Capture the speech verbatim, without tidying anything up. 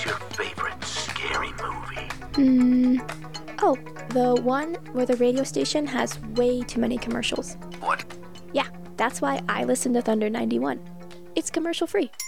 your favorite scary movie? Hmm. Oh, the one where the radio station has way too many commercials. What? Yeah, that's why I listen to Thunder ninety-one. It's commercial free.